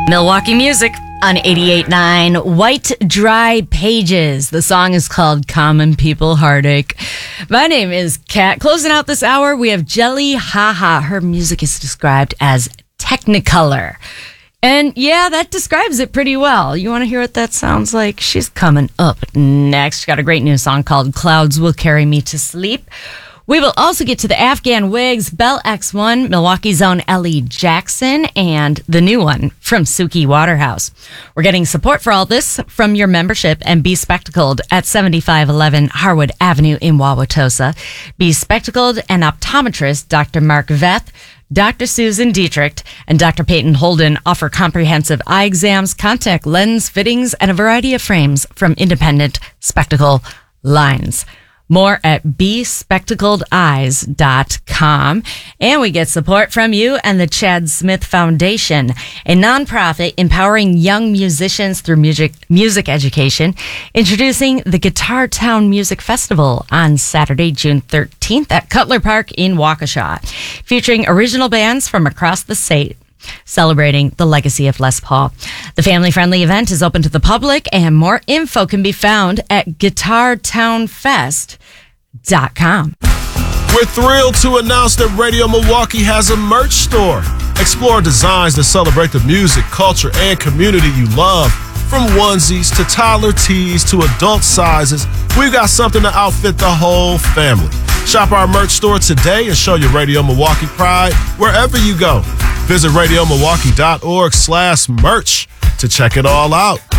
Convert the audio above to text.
Milwaukee Music on 88.9 White Dry Pages. The song is called Common People Heartache. My name is Kat. Closing out this hour, we have Jelly Haha. Her music is described as Technicolor. And yeah, that describes it pretty well. You want to hear what that sounds like? She's coming up next. She got a great new song called Clouds Will Carry Me to Sleep. We will also get to the Afghan Wigs, Bell X1, Milwaukee's own Ellie Jackson, and the new one from Suki Waterhouse. We're getting support for all this from your membership and Be Spectacled at 7511 Harwood Avenue in Wauwatosa. Be Spectacled and optometrist Dr. Mark Veth, Dr. Susan Dietrich, and Dr. Peyton Holden offer comprehensive eye exams, contact lens fittings, and a variety of frames from independent spectacle lines. More at bespectacledeyes.com. And we get support from you and the Chad Smith Foundation, a nonprofit empowering young musicians through music education, introducing the Guitar Town Music Festival on Saturday, June 13th at Cutler Park in Waukesha, featuring original bands from across the state, celebrating the legacy of Les Paul. The family-friendly event is open to the public, and more info can be found at guitartownfest.com. We're thrilled to announce that Radio Milwaukee has a merch store. Explore designs that celebrate the music, culture, and community you love. From onesies to toddler tees to adult sizes, we've got something to outfit the whole family. Shop our merch store today and show your Radio Milwaukee pride wherever you go. Visit RadioMilwaukee.org/merch to check it all out.